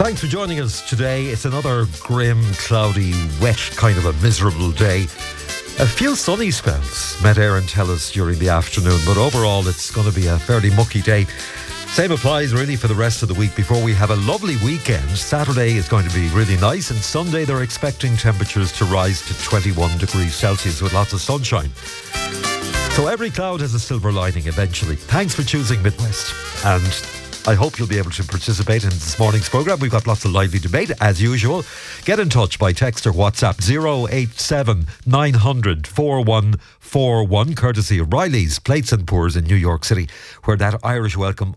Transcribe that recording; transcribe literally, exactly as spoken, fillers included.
Thanks for joining us today. It's another grim, cloudy, wet, kind of a miserable day. A few sunny spells, Met Éireann tell us during the afternoon, but overall it's going to be a fairly mucky day. Same applies really for the rest of the week before we have a lovely weekend. Saturday is going to be really nice, and Sunday they're expecting temperatures to rise to twenty-one degrees Celsius with lots of sunshine. So every cloud has a silver lining eventually. Thanks for choosing Midwest, and I hope you'll be able to participate in this morning's programme. We've got lots of lively debate, as usual. Get in touch by text or WhatsApp zero eight seven nine hundred four one four one, courtesy of Riley's Plates and Pours in New York City, where that Irish welcome